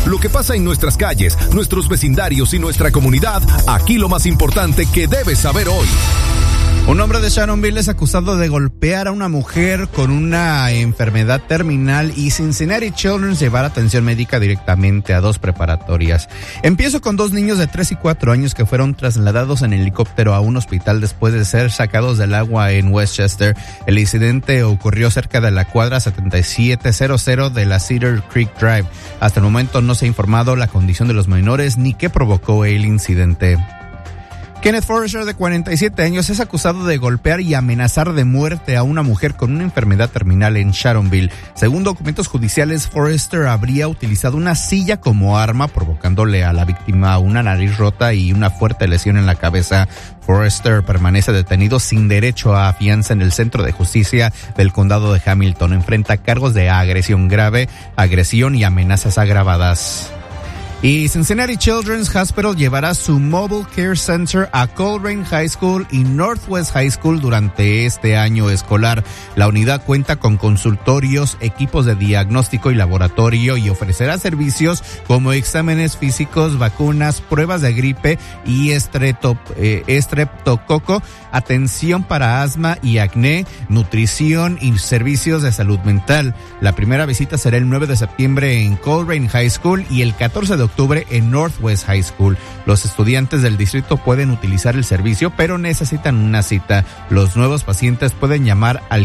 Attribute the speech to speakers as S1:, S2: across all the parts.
S1: lo que pasa en nuestras calles, nuestros vecindarios y nuestra comunidad. Aquí lo más importante que debes saber hoy.
S2: Un hombre de Sharonville es acusado de golpear a una mujer con una enfermedad terminal y Cincinnati Children's llevar atención médica directamente a 2 preparatorias. Empiezo con 2 niños de 3 y 4 años que fueron trasladados en helicóptero a un hospital después de ser sacados del agua en Westchester. El incidente ocurrió cerca de la cuadra 7700 de la Cedar Creek Drive. Hasta el momento no se ha informado la condición de los menores ni qué provocó el incidente. Kenneth Forrester, de 47 años, es acusado de golpear y amenazar de muerte a una mujer con una enfermedad terminal en Sharonville. Según documentos judiciales, Forrester habría utilizado una silla como arma, provocándole a la víctima una nariz rota y una fuerte lesión en la cabeza. Forrester permanece detenido sin derecho a fianza en el Centro de Justicia del Condado de Hamilton. Enfrenta cargos de agresión grave, agresión y amenazas agravadas. Y Cincinnati Children's Hospital llevará su Mobile Care Center a Coleraine High School y Northwest High School durante este año escolar. La unidad cuenta con consultorios, equipos de diagnóstico y laboratorio y ofrecerá servicios como exámenes físicos, vacunas, pruebas de gripe y estreptococo, atención para asma y acné, nutrición y servicios de salud mental. La primera visita será el 9 de septiembre en Coleraine High School y el 14 de octubre en Northwest High School. Los estudiantes del distrito pueden utilizar el servicio, pero necesitan una cita. Los nuevos pacientes pueden llamar al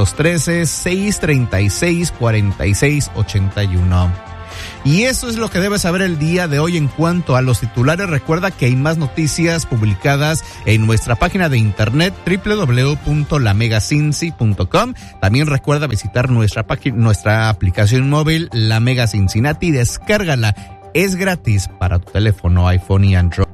S2: 513-636-4681. Y eso es lo que debes saber el día de hoy en cuanto a los titulares. Recuerda que hay más noticias publicadas en nuestra página de internet www.lamegacincy.com. También recuerda visitar nuestra aplicación móvil La Mega Cincinnati. Descárgala. Es gratis para tu teléfono iPhone y Android.